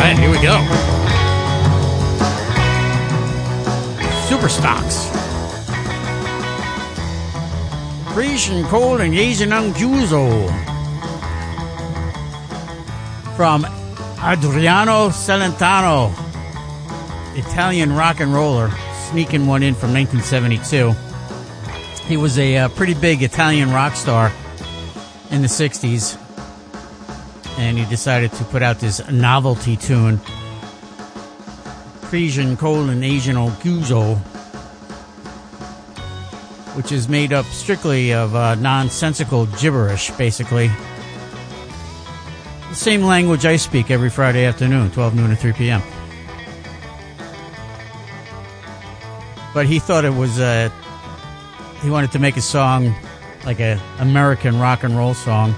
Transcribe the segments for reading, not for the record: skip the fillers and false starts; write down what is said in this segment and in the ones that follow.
right, here we go. Superstocks. Grecian Cold and Yesenang Juzo. From Adriano Celentano, Italian rock and roller, sneaking one in from 1972. He was a pretty big Italian rock star in the 60s, and he decided to put out this novelty tune, Grecian Cold and Asian Guzo, which is made up strictly of nonsensical gibberish, basically. The same language I speak every Friday afternoon, 12 noon to 3 p.m. But he thought it was, he wanted to make a song like an American rock and roll song,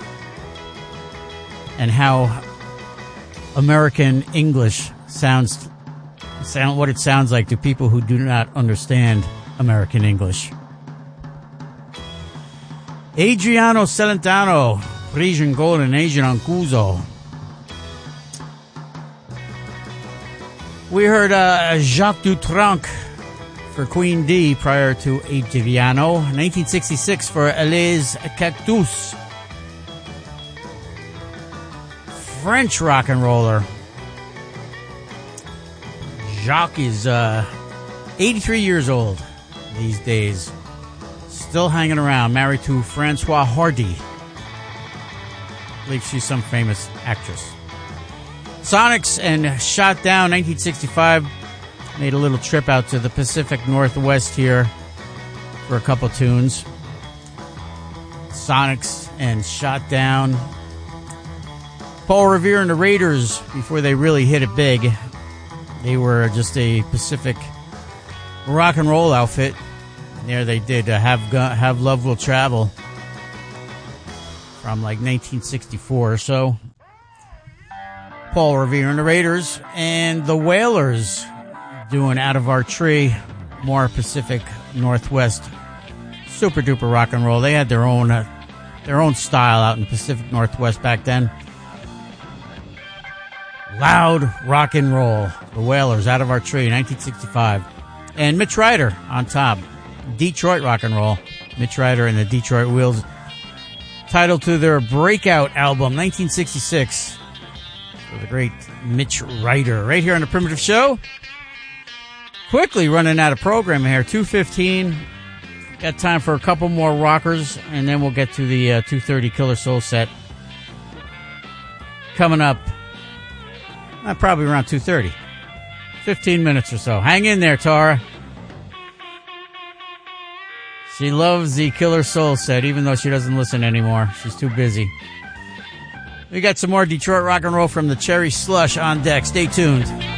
and how American English sound what it sounds like to people who do not understand American English. Adriano Celentano, Grecian Cold and Asian Guzo. We heard Jacques Dutronc for Queen D prior to Adriano. 1966 for Elise Cactus. French rock and roller. Jacques is 83 years old these days. Still hanging around. Married to Francois Hardy. I believe she's some famous actress. Sonics and Shot Down, 1965. Made a little trip out to the Pacific Northwest here for a couple tunes. Sonics and Shot Down. Paul Revere and the Raiders, before they really hit it big, they were just a Pacific rock and roll outfit. And there they did Have Love Will Travel from like 1964 or so. Paul Revere and the Raiders, and the Wailers doing Out of Our Tree, more Pacific Northwest, super duper rock and roll. They had their own style out in the Pacific Northwest back then. Loud rock and roll. The Wailers, Out of Our Tree, 1965. And Mitch Ryder on top. Detroit rock and roll. Mitch Ryder and the Detroit Wheels. Title to their breakout album, 1966. For the great Mitch Ryder. Right here on the Primitive Show. Quickly running out of program here. 2:15. Got time for a couple more rockers, and then we'll get to the 2:30 Killer Soul set. Coming up. Probably around 2:30. 15 minutes or so. Hang in there, Tara. She loves the Killer Soul set, even though she doesn't listen anymore. She's too busy. We got some more Detroit rock and roll from the Cherry Slush on deck. Stay tuned.